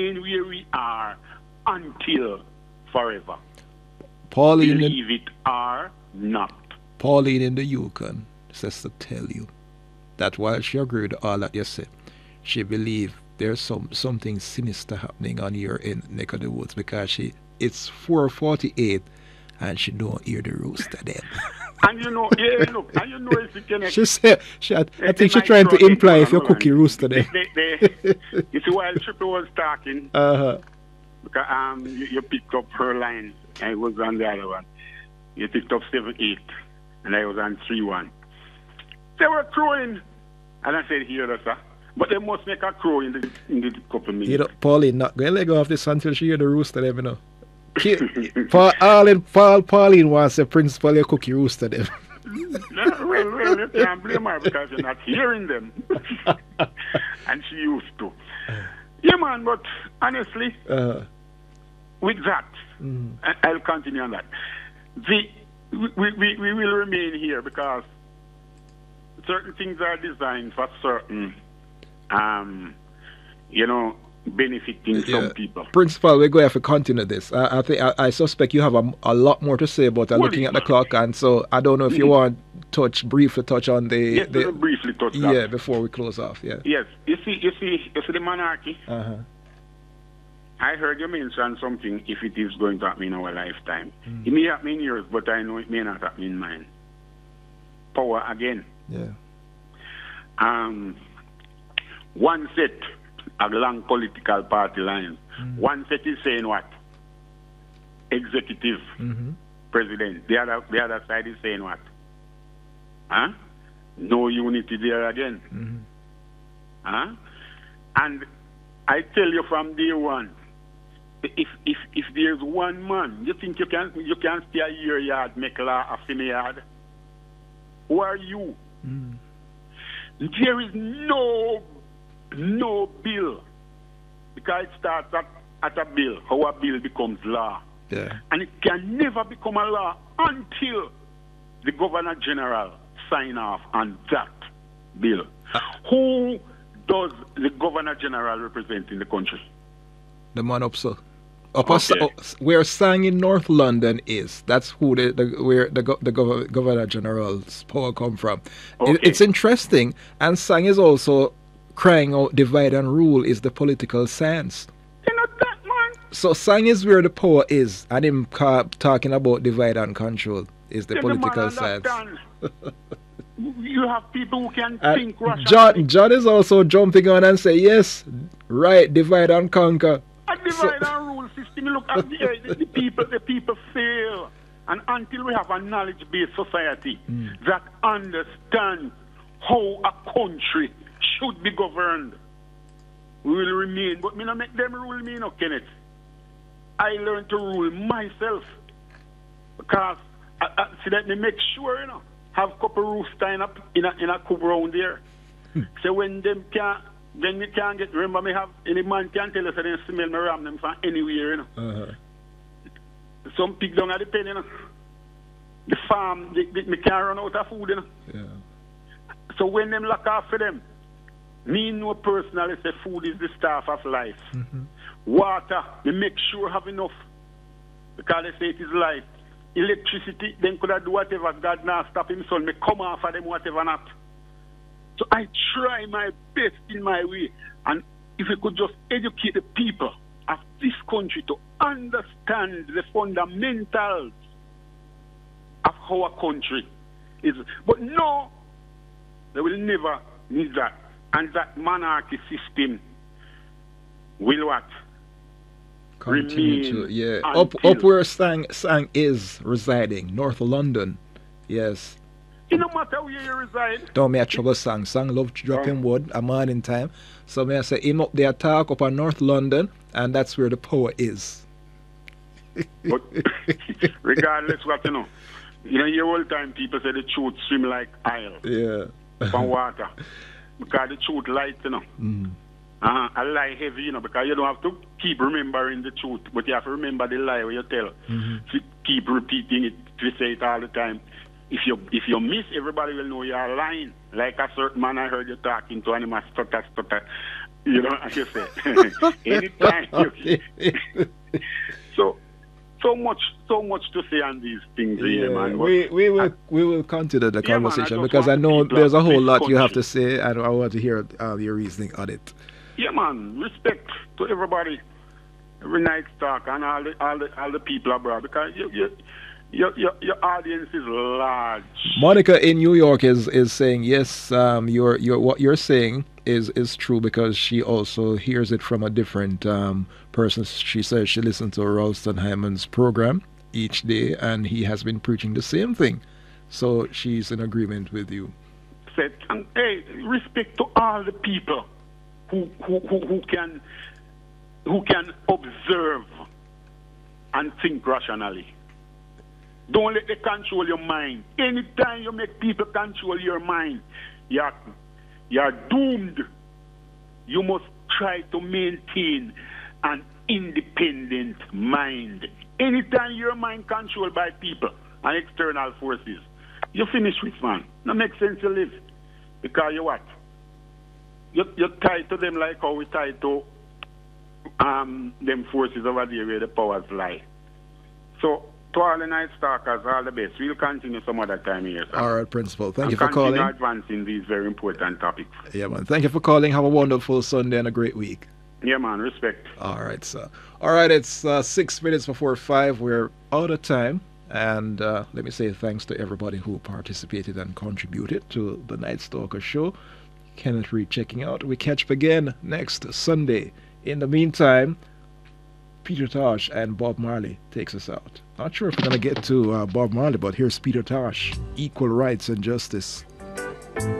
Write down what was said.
where we are until forever. Pauline, Believe it or not. Pauline in the Yukon says to tell you that while she agreed with all that you said, she believed there's something sinister happening on your neck of the woods because it's 4:48 and she don't hear the rooster then. And if you can. She said, I think she's trying to imply if your cookie rooster then. You see, while Triple was talking, because you picked up her line, I was on the other one. You picked up 7-8, and I was on 3-1. They were crowing, and I said, here, sir. But they must make a crow in the couple minutes. You know, Pauline not going to let go of this until she hear the rooster them, you know. Pauline wants the principal your cookie rooster them. Well, you can't blame her because you're not hearing them. And she used to. Yeah, man, but honestly, with that, I'll continue on that. We will remain here because certain things are designed for certain, benefiting some people. Principal, we're going to have to continue this. I think I suspect you have a lot more to say about looking at the clock, and so I don't know if you want to briefly touch on the. Yes, briefly touch that. Yeah, before we close off. Yeah. Yes, you see the monarchy. I heard you mention something. If it is going to happen in our lifetime, it may happen in yours, but I know it may not happen in mine. Power again. Yeah. One set along political party lines. One set is saying what? Executive, president. The other side is saying what? No unity there again. And I tell you from day one, if there's one man, you think you can stay a year yard, make law of in yard? Who are you? There is no bill, because it starts at a bill, how a bill becomes law. Yeah. And it can never become a law until the Governor General sign off on that bill. Who does the Governor General represent in the country? The man up, sir. Where Sang in North London is. That's who where the Governor General's power come from. Okay. It's interesting, and Sang is also crying out divide and rule is the political stance. You know that, man. So Sang is where the power is, and him talking about divide and control is the political stance. You have people who can think rationally. John is also jumping on and say, yes, right, divide and conquer. A divide and rule system, look at the people fail. And until we have a knowledge-based society that understands how a country should be governed, we will remain. But me not make them rule me, no, Kenneth. I learned to rule myself. Because, see that me make sure, have couple roofs tying up in a coop round there. So when them can't, then me can't get, remember me have, any man can tell us that they smell me ram them from anywhere, Some pig down at the pen, The farm, me can't run out of food, Yeah. So when them lock off for them, me know personally say food is the staff of life. Water, me make sure have enough. Because they say it is life. Electricity, then could I do whatever God now stop him son. Me come off of them whatever not. So I try my best in my way. And if we could just educate the people of this country to understand the fundamentals of how a country is. But no, they will never need that. And that monarchy system will what? Continue to, yeah. Up where Sang is residing, North London. Yes. It no matter where you reside. Don't make trouble Sang. Sang love dropping wood a morning time. So may I say him up there talk up in North London, and that's where the power is. But regardless what your whole time people say the truth swim like oil. Yeah. From water. Because the truth light, a lie heavy, because you don't have to keep remembering the truth, but you have to remember the lie where you tell. So keep repeating it, to say it all the time. If you miss, everybody will know you are lying. Like a certain man I heard you talking to, and he must stutter. You know, like you said, anytime you. So, so much to say on these things, Yeah, here, man. we will continue the Yeah, man, I conversation just because I want the know people there's a of whole this lot you have to country. say, and I want to hear your reasoning on it. Yeah, man. Respect to everybody, every night talk, and all the people abroad because your audience is large. Monica in New York is saying yes. Your what you're saying is true because she also hears it from a different person. She says she listens to Ralston Hyman's program each day, and he has been preaching the same thing. So she's in agreement with you. Said, and hey, respect to all the people who can observe and think rationally. Don't let it control your mind. Anytime you make people control your mind, you're doomed. You must try to maintain an independent mind. Anytime your mind controlled by people and external forces, you finish with man. No make sense to live. Because you what? You're tied to them like how we tied to them forces over there where the powers lie. So to all the night stalkers, all the best. We'll continue some other time here, sir. All right, Principal. Thank And you for calling. continue advancing these very important topics. Yeah, man. Thank you for calling. Have a wonderful Sunday and a great week. Yeah, man. Respect. All right, sir. All right, it's 6 minutes before 5. We're out of time. And let me say thanks to everybody who participated and contributed to the Night Stalker show. Kenneth Reed checking out. We catch up again next Sunday. In the meantime, Peter Tosh and Bob Marley takes us out. Not sure if we're going to get to Bob Marley, but here's Peter Tosh. Equal Rights and Justice.